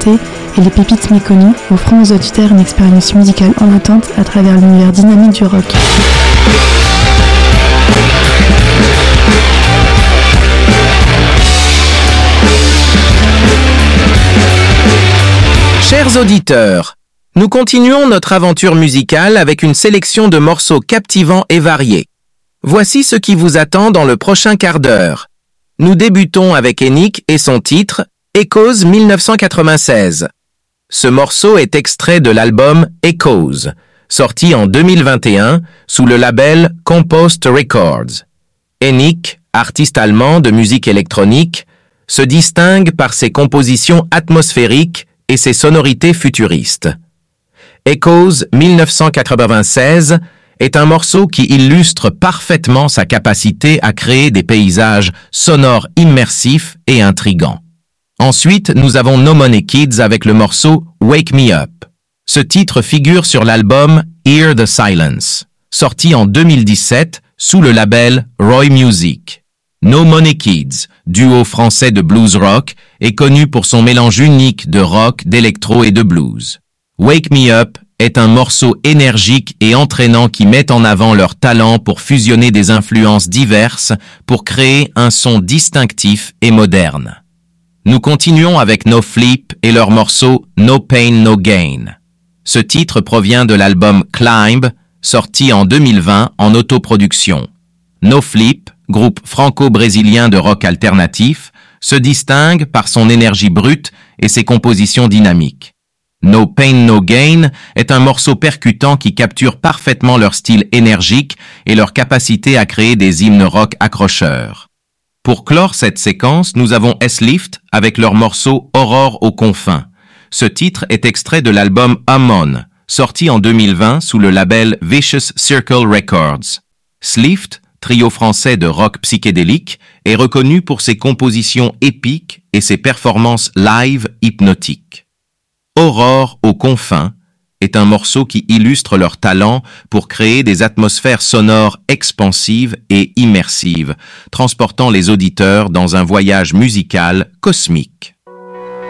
ratés et les pépites méconnues, offrant aux auditeurs une expérience musicale envoûtante à travers l'univers dynamique du rock. Chers auditeurs, nous continuons notre aventure musicale avec une sélection de morceaux captivants et variés. Voici ce qui vous attend dans le prochain quart d'heure. Nous débutons avec Enick et son titre « Echoes 1996 ». Ce morceau est extrait de l'album « Echoes », sorti en 2021 sous le label Compost Records. Enick, artiste allemand de musique électronique, se distingue par ses compositions atmosphériques et ses sonorités futuristes. Echoes 1996 est un morceau qui illustre parfaitement sa capacité à créer des paysages sonores immersifs et intrigants. Ensuite, nous avons No Money Kids avec le morceau Wake Me Up. Ce titre figure sur l'album Hear the Silence, sorti en 2017 sous le label Roy Music. No Money Kids, duo français de blues rock, est connu pour son mélange unique de rock, d'électro et de blues. Wake Me Up est un morceau énergique et entraînant qui met en avant leur talent pour fusionner des influences diverses pour créer un son distinctif et moderne. Nous continuons avec No Flip et leur morceau No Pain No Gain. Ce titre provient de l'album Climb, sorti en 2020 en autoproduction. No Flip, groupe franco-brésilien de rock alternatif, se distingue par son énergie brute et ses compositions dynamiques. No Pain No Gain est un morceau percutant qui capture parfaitement leur style énergique et leur capacité à créer des hymnes rock accrocheurs. Pour clore cette séquence, nous avons S-Lift avec leur morceau Aurore aux confins. Ce titre est extrait de l'album Amon, sorti en 2020 sous le label Vicious Circle Records. S-Lift, trio français de rock psychédélique, est reconnu pour ses compositions épiques et ses performances live hypnotiques. Aurore aux confins est un morceau qui illustre leur talent pour créer des atmosphères sonores expansives et immersives, transportant les auditeurs dans un voyage musical cosmique.